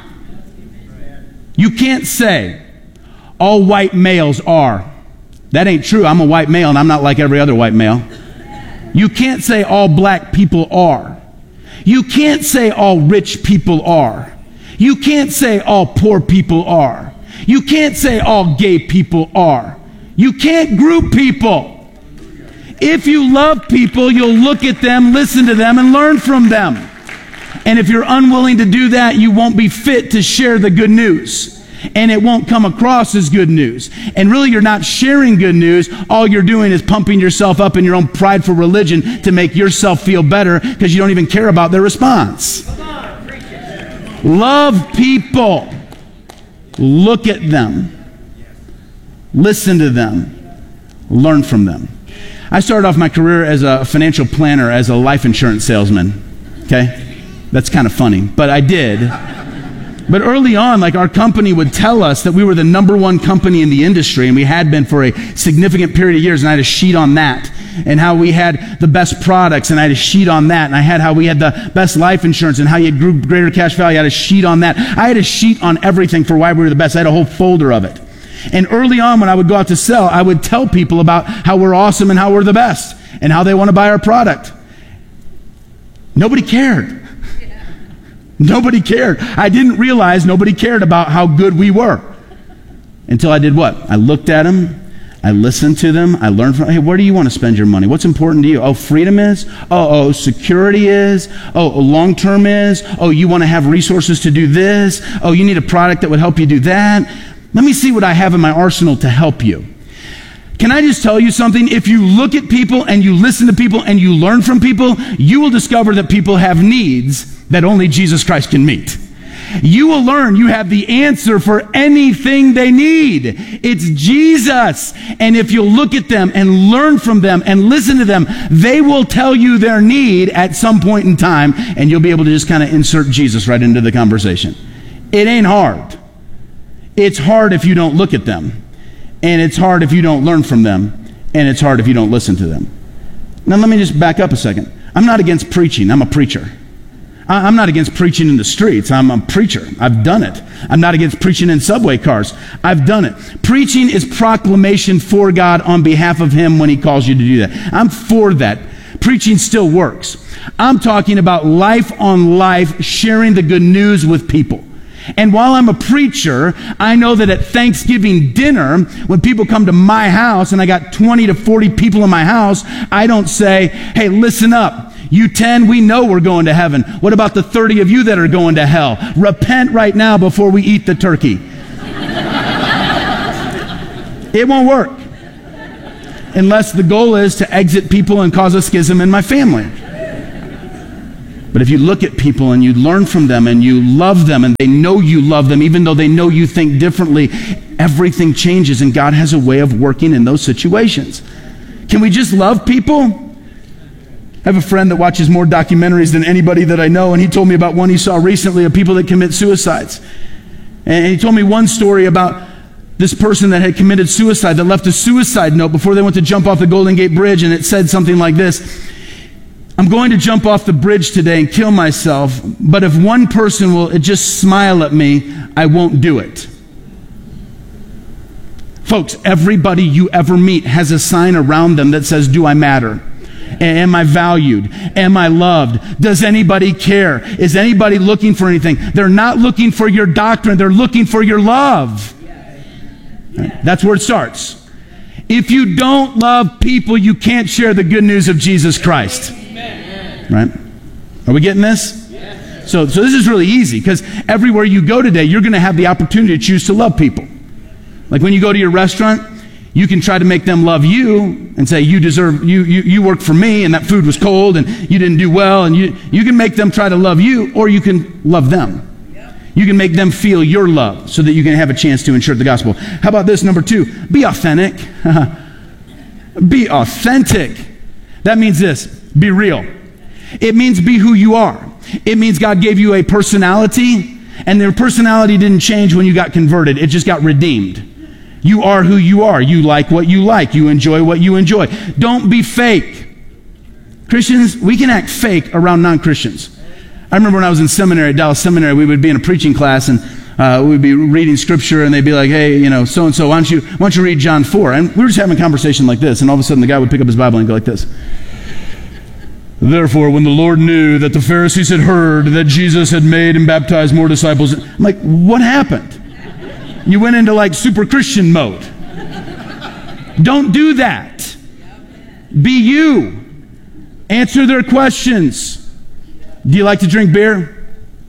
You can't say, all white males are. That ain't true. I'm a white male, and I'm not like every other white male. You can't say all black people are. You can't say all rich people are. You can't say all poor people are. You can't say all gay people are. You can't group people. If you love people, you'll look at them, listen to them, and learn from them. And if you're unwilling to do that, you won't be fit to share the good news. And it won't come across as good news. And really, you're not sharing good news. All you're doing is pumping yourself up in your own prideful religion to make yourself feel better because you don't even care about their response. Love people. Look at them. Listen to them. Learn from them. I started off my career as a financial planner, as a life insurance salesman. Okay? That's kind of funny, but I did. But early on, like, our company would tell us that we were the number one company in the industry, and we had been for a significant period of years, and I had a sheet on that, and how we had the best products, and I had a sheet on that, and I had how we had the best life insurance, and how you grew greater cash value. I had a sheet on that. I had a sheet on everything for why we were the best. I had a whole folder of it. And early on, when I would go out to sell, I would tell people about how we're awesome and how we're the best, and how they want to buy our product. Nobody cared. Nobody cared. I didn't realize nobody cared about how good we were until I did what? I looked at them. I listened to them. I learned from, hey, where do you want to spend your money? What's important to you? Oh, freedom is? Oh, oh, security is? Oh, long-term is? Oh, you want to have resources to do this? Oh, you need a product that would help you do that? Let me see what I have in my arsenal to help you. Can I just tell you something? If you look at people and you listen to people and you learn from people, you will discover that people have needs that only Jesus Christ can meet. You will learn you have the answer for anything they need. It's Jesus. And if you'll look at them and learn from them and listen to them, they will tell you their need at some point in time, and you'll be able to just kind of insert Jesus right into the conversation. It ain't hard. It's hard if you don't look at them. And it's hard if you don't learn from them. And it's hard if you don't listen to them. Now let me just back up a second. I'm not against preaching. I'm a preacher. I'm not against preaching in the streets. I'm a preacher. I've done it. I'm not against preaching in subway cars. I've done it. Preaching is proclamation for God on behalf of Him when He calls you to do that. I'm for that. Preaching still works. I'm talking about life on life, sharing the good news with people. And while I'm a preacher, I know that at Thanksgiving dinner, when people come to my house and I got twenty to forty people in my house, I don't say, hey, listen up. You ten, we know we're going to heaven. What about the thirty of you that are going to hell? Repent right now before we eat the turkey. It won't work. Unless the goal is to exit people and cause a schism in my family. But if you look at people and you learn from them and you love them and they know you love them, even though they know you think differently, everything changes, and God has a way of working in those situations. Can we just love people? I have a friend that watches more documentaries than anybody that I know, and he told me about one he saw recently of people that commit suicides. And he told me one story about this person that had committed suicide, that left a suicide note before they went to jump off the Golden Gate Bridge, and it said something like this: I'm going to jump off the bridge today and kill myself, but if one person will just smile at me, I won't do it. Folks, everybody you ever meet has a sign around them that says, do I matter? Am I valued? Am I loved? Does anybody care? Is anybody looking for anything? They're not looking for your doctrine. They're looking for your love. Right? That's where it starts. If you don't love people, you can't share the good news of Jesus Christ. Right? Are we getting this? So, so this is really easy, because everywhere you go today, you're going to have the opportunity to choose to love people. Like when you go to your restaurant, you can try to make them love you and say, you deserve, you, you, you worked for me and that food was cold and you didn't do well. And you, you can make them try to love you, or you can love them. You can make them feel your love so that you can have a chance to ensure the gospel. How about this, number two? Be authentic. Be authentic. That means this: be real. It means be who you are. It means God gave you a personality, and their personality didn't change when you got converted. It just got redeemed. You are who you are. You like what you like. You enjoy what you enjoy. Don't be fake. Christians, we can act fake around non-Christians. I remember when I was in seminary, at Dallas Seminary, we would be in a preaching class, and uh, we'd be reading scripture, and they'd be like, hey, you know, so-and-so, why don't you, why don't you read John four? And we were just having a conversation like this, and all of a sudden the guy would pick up his Bible and go like this. Therefore, when the Lord knew that the Pharisees had heard that Jesus had made and baptized more disciples, I'm like, what happened? You went into like super Christian mode. Don't do that. Be you. Answer their questions. Do you like to drink beer?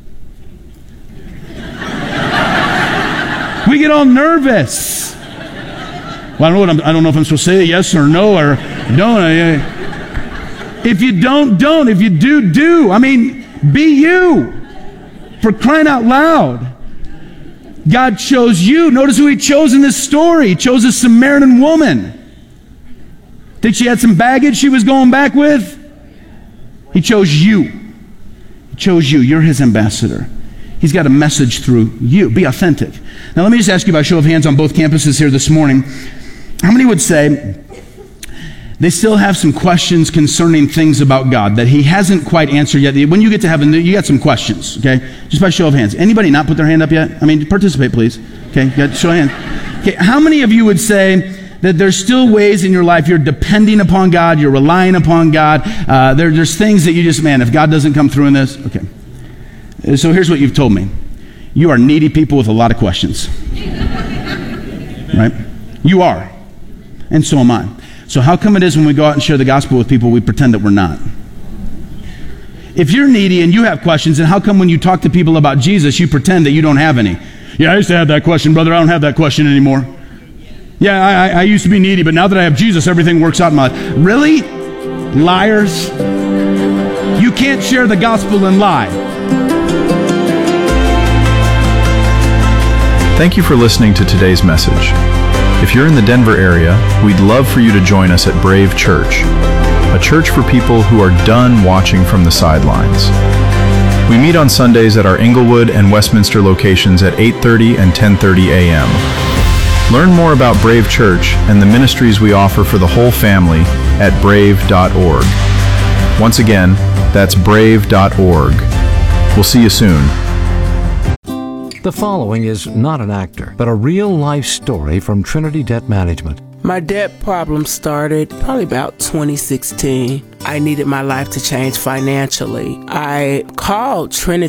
We get all nervous. Well, I don't know what I'm, I don't know if I'm supposed to say yes or no or don't. I, if you don't, don't. If you do, do. I mean, be you. For crying out loud. God chose you. Notice who he chose in this story. He chose a Samaritan woman. Think she had some baggage she was going back with? He chose you. He chose you. You're his ambassador. He's got a message through you. Be authentic. Now let me just ask you by show of hands on both campuses here this morning. How many would say they still have some questions concerning things about God that he hasn't quite answered yet? When you get to heaven, you got some questions, okay? Just by show of hands. Anybody not put their hand up yet? I mean, participate, please. Okay, got show of hands. Okay, how many of you would say that there's still ways in your life you're depending upon God, you're relying upon God, uh, there, there's things that you just, man, if God doesn't come through in this, okay. So here's what you've told me. You are needy people with a lot of questions. Right? You are. And so am I. So how come it is when we go out and share the gospel with people, we pretend that we're not? If you're needy and you have questions, then how come when you talk to people about Jesus, you pretend that you don't have any? Yeah, I used to have that question, brother. I don't have that question anymore. Yeah, I, I used to be needy, but now that I have Jesus, everything works out in my life. Really? Liars. You can't share the gospel and lie. Thank you for listening to today's message. If you're in the Denver area, we'd love for you to join us at Brave Church, a church for people who are done watching from the sidelines. We meet on Sundays at our Inglewood and Westminster locations at eight thirty and ten thirty a m Learn more about Brave Church and the ministries we offer for the whole family at brave dot org. Once again, that's brave dot org. We'll see you soon. The following is not an actor, but a real-life story from Trinity Debt Management. My debt problem started probably about twenty sixteen. I needed my life to change financially. I called Trinity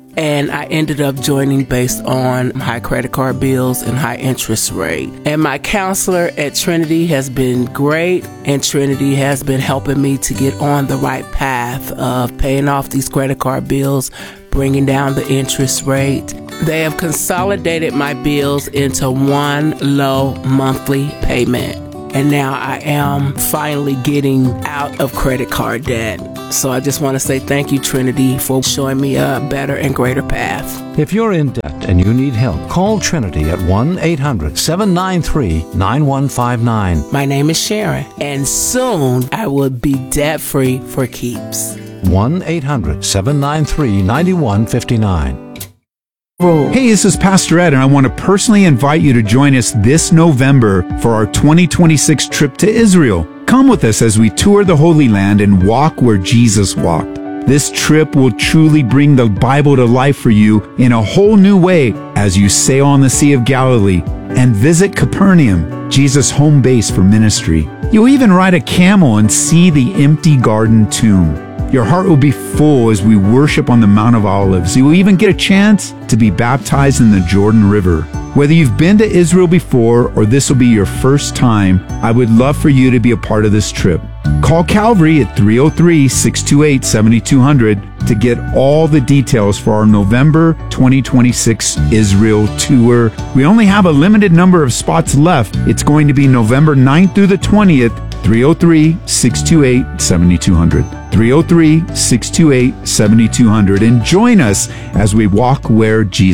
And I ended up joining based on high credit card bills and high interest rate. And my counselor at Trinity has been great, and Trinity has been helping me to get on the right path of paying off these credit card bills, bringing down the interest rate. They have consolidated my bills into one low monthly payment. And now I am finally getting out of credit card debt. So I just want to say thank you, Trinity, for showing me a better and greater path. If you're in debt and you need help, call Trinity at one eight hundred seven nine three nine one five nine. My name is Sharon, and soon I will be debt-free for keeps. one eight hundred seven nine three nine one five nine. Hey, this is Pastor Ed, and I want to personally invite you to join us this November for our twenty twenty-six trip to Israel. Come with us as we tour the Holy Land and walk where Jesus walked. This trip will truly bring the Bible to life for you in a whole new way as you sail on the Sea of Galilee and visit Capernaum, Jesus' home base for ministry. You'll even ride a camel and see the empty garden tomb. Your heart will be full as we worship on the Mount of Olives. You will even get a chance to be baptized in the Jordan River. Whether you've been to Israel before or this will be your first time, I would love for you to be a part of this trip. Call Calvary at three oh three, six two eight, seven two zero zero to get all the details for our November twenty twenty-six Israel tour. We only have a limited number of spots left. It's going to be November ninth through the twentieth. three oh three, six two eight, seven two zero zero. three oh three, six two eight, seven two zero zero. And join us as we walk where Jesus.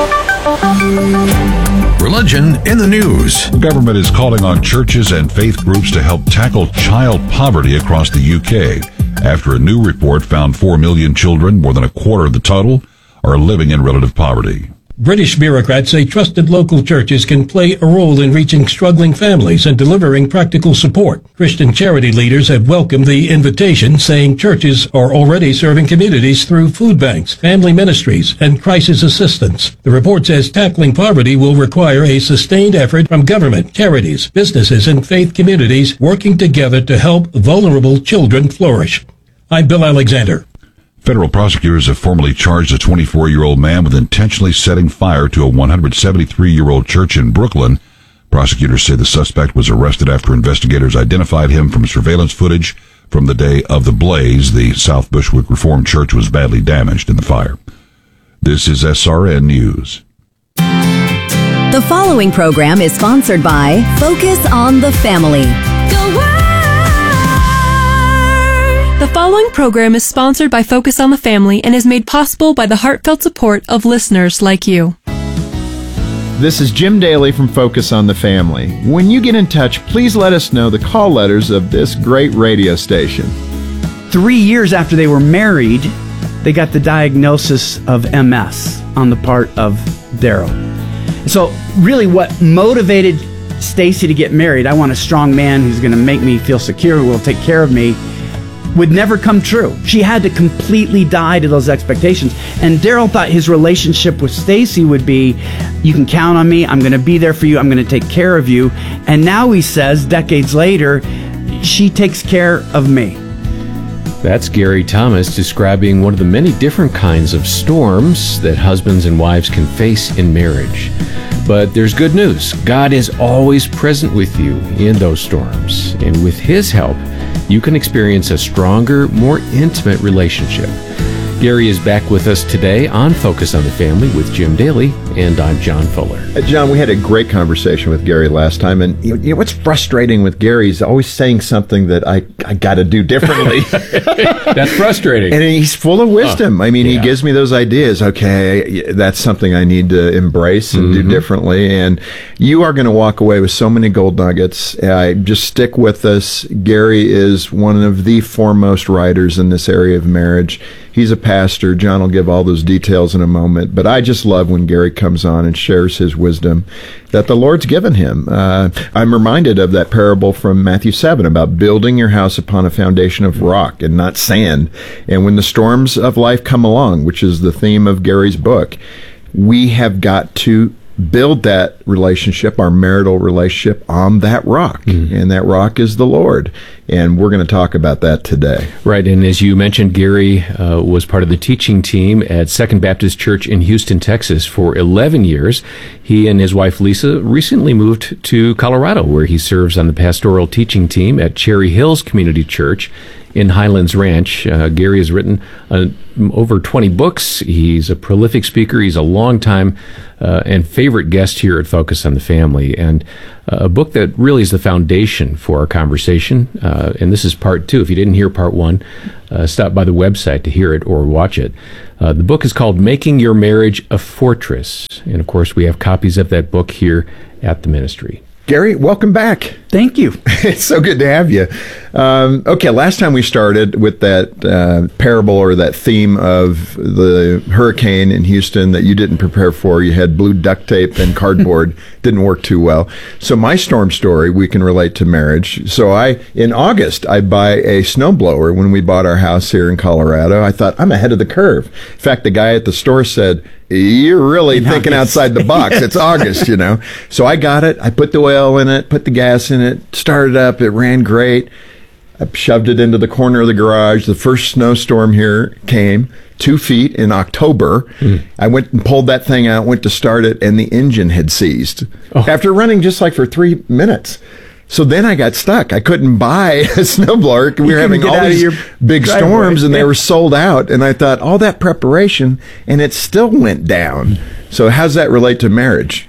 Religion in the news. The government is calling on churches and faith groups to help tackle child poverty across the U K after a new report found four million children, more than a quarter of the total, are living in relative poverty. British bureaucrats say trusted local churches can play a role in reaching struggling families and delivering practical support. Christian charity leaders have welcomed the invitation, saying churches are already serving communities through food banks, family ministries, and crisis assistance. The report says tackling poverty will require a sustained effort from government, charities, businesses, and faith communities working together to help vulnerable children flourish. I'm Bill Alexander. Federal prosecutors have formally charged a twenty-four-year-old man with intentionally setting fire to a one hundred seventy-three-year-old church in Brooklyn. Prosecutors say the suspect was arrested after investigators identified him from surveillance footage from the day of the blaze. The South Bushwick Reformed Church was badly damaged in the fire. This is S R N News. The following program is sponsored by Focus on the Family. The following program is sponsored by Focus on the Family and is made possible by the heartfelt support of listeners like you. This is Jim Daly from Focus on the Family. When you get in touch, please let us know the call letters of this great radio station. Three years after they were married, they got the diagnosis of M S on the part of Daryl. So really what motivated Stacy to get married, I want a strong man who's going to make me feel secure, who will take care of me, would never come true. She had to completely die to those expectations. And Daryl thought his relationship with Stacy would be, you can count on me, I'm going to be there for you, I'm going to take care of you. And now he says, decades later, she takes care of me. That's Gary Thomas describing one of the many different kinds of storms that husbands and wives can face in marriage. But there's good news. God is always present with you in those storms. And with His help, you can experience a stronger, more intimate relationship. Gary is back with us today on Focus on the Family with Jim Daly, and I'm John Fuller. Uh, John, we had a great conversation with Gary last time, and you know, what's frustrating with Gary is always saying something that I, I got to do differently. That's frustrating. And he's full of wisdom. Oh, I mean, yeah. he gives me those ideas. Okay, that's something I need to embrace and mm-hmm. do differently. And you are going to walk away with so many gold nuggets. I just stick with us. Gary is one of the foremost writers in this area of marriage. He's a pastor. John will give all those details in a moment. But I just love when Gary comes on and shares his wisdom that the Lord's given him. Uh, I'm reminded of that parable from Matthew seven about building your house upon a foundation of rock and not sand. And when the storms of life come along, which is the theme of Gary's book, we have got to build that relationship, our marital relationship, on that rock. Mm. And that rock is the Lord. And we're going to talk about that today. Right. And as you mentioned, Gary uh, was part of the teaching team at Second Baptist Church in Houston, Texas for eleven years. He and his wife, Lisa, recently moved to Colorado, where he serves on the pastoral teaching team at Cherry Hills Community Church in Highlands Ranch. Uh, Gary has written uh, over twenty books. He's a prolific speaker. He's a longtime uh, and favorite guest here at Focus on the Family, and uh, a book that really is the foundation for our conversation. Uh, and this is part two. If you didn't hear part one, uh, stop by the website to hear it or watch it. Uh, the book is called Making Your Marriage a Fortress. And of course, we have copies of that book here at the ministry. Gary, welcome back. Thank you. It's so good to have you. Um, okay, last time we started with that uh, parable or that theme of the hurricane in Houston that you didn't prepare for. You had blue duct tape and cardboard. Didn't work too well. So my storm story, we can relate to marriage. So I, in August, I buy a snowblower when we bought our house here in Colorado. I thought, I'm ahead of the curve. In fact, the guy at the store said, you're really nice. Thinking outside the box. Yes. It's August, you know. So I got it. I put the oil in it, put the gas in it, started up. It ran great. I shoved it into the corner of the garage. The first snowstorm here came, two feet in October. Mm. I went and pulled that thing out, went to start it, and the engine had seized oh. after running just like for three minutes. So then I got stuck. I couldn't buy a snowblower. We were having all these big driveway. storms, and yeah. they were sold out. And I thought, all that preparation, and it still went down. So how's that relate to marriage?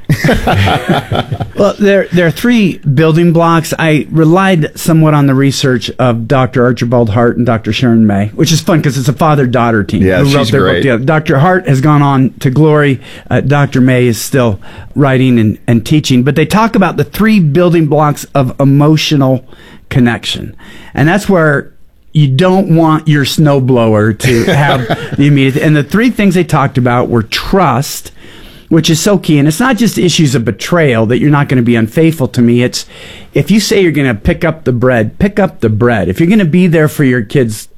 Well, there there are three building blocks. I relied somewhat on the research of Doctor Archibald Hart and Doctor Sharon May, which is fun because it's a father-daughter team. Yeah, who she's wrote their great. Book together. Doctor Hart has gone on to glory. Uh, Doctor May is still writing and, and teaching. But they talk about the three building blocks of emotional connection. And that's where you don't want your snowblower to have the immediate. And the three things they talked about were trust, which is so key. And it's not just issues of betrayal, that you're not going to be unfaithful to me. It's if you say you're going to pick up the bread, pick up the bread. If you're going to be there for your kids'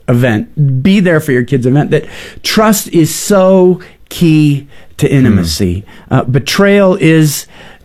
event, be there for your kids' event. That trust is so key to intimacy. Mm. Uh, betrayal is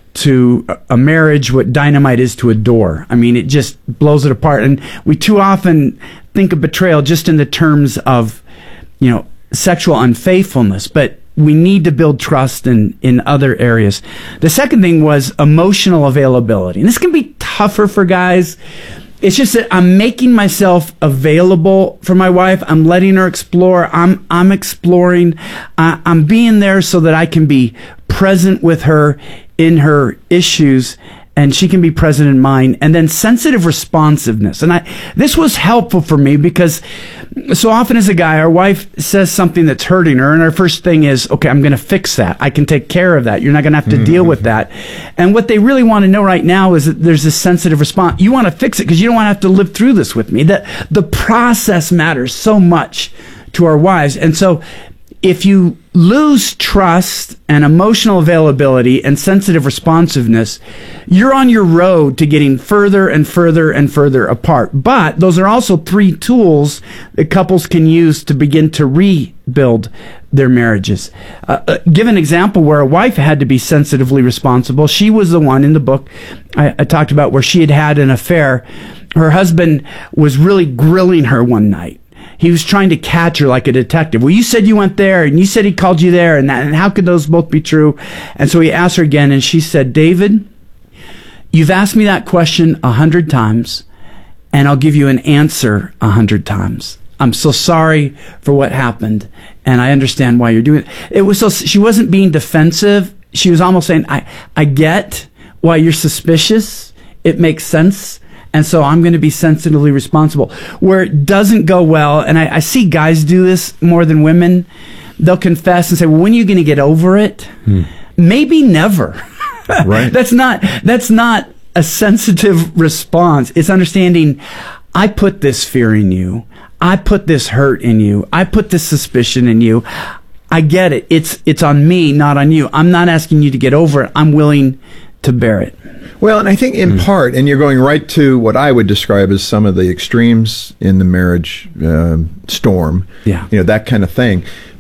to a marriage what dynamite is to a door. I mean, it just blows it apart. And we too often think of betrayal just in the terms of, you know, sexual unfaithfulness, but we need to build trust in, in other areas. The second thing was emotional availability. And this can be tougher for guys. It's just that I'm making myself available for my wife. I'm letting her explore. I'm I'm exploring. Uh, I'm being there so that I can be present with her in her issues, and she can be present in mine. And then sensitive responsiveness. And I this was helpful for me because so often as a guy, our wife says something that's hurting her, and our first thing is, okay, I'm going to fix that. I can take care of that. You're not going to have to mm-hmm. deal with that. And what they really want to know right now is that there's this sensitive response. You want to fix it because you don't want to have to live through this with me. That the process matters so much to our wives. And so if you lose trust and emotional availability and sensitive responsiveness, you're on your road to getting further and further and further apart. But those are also three tools that couples can use to begin to rebuild their marriages. Uh, uh, give an example where a wife had to be sensitively responsible. She was the one in the book I, I talked about where she had had an affair. Her husband was really grilling her one night. He was trying to catch her like a detective. Well, you said you went there, and you said he called you there, and, that, and how could those both be true? And so he asked her again, and she said, David, you've asked me that question a hundred times, and I'll give you an answer a hundred times. I'm so sorry for what happened, and I understand why you're doing it. It was so she wasn't being defensive. She was almost saying, I, I get why you're suspicious. It makes sense. And so I'm going to be sensitively responsible. Where it doesn't go well, and I, I see guys do this more than women, they'll confess and say, well, when are you going to get over it? Hmm. Maybe never. Right. That's not, that's not a sensitive response. It's understanding, I put this fear in you. I put this hurt in you. I put this suspicion in you. I get it. It's, it's on me, not on you. I'm not asking you to get over it. I'm willing to bear it. Well, and I think in mm. part, and you're going right to what I would describe as some of the extremes in the marriage uh, storm, yeah. you know, that kind of thing.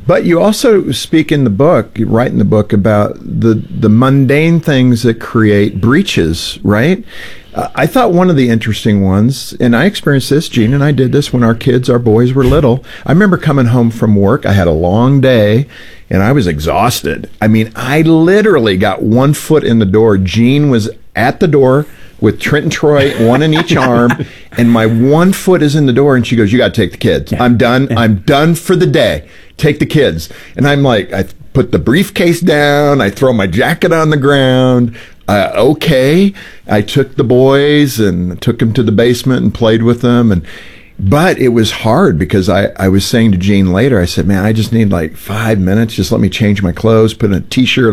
But you also speak in the book, you write in the book about the, the mundane things that create breaches, right? Uh, I thought one of the interesting ones, and I experienced this, Gene and I did this when our kids, our boys were little. I remember coming home from work. I had a long day, and I was exhausted. I mean, I literally got one foot in the door. Gene was at the door with Trent and Troy, one in each arm, and my one foot is in the door, and she goes, "You got to take the kids. Yeah. I'm done. Yeah. I'm done for the day. Take the kids." And I'm like, I put the briefcase down. I throw my jacket on the ground. Uh, okay. I took the boys and took them to the basement and played with them. And but it was hard because I, I was saying to Gene later, I said, man, I just need like five minutes. Just let me change my clothes, put a T-shirt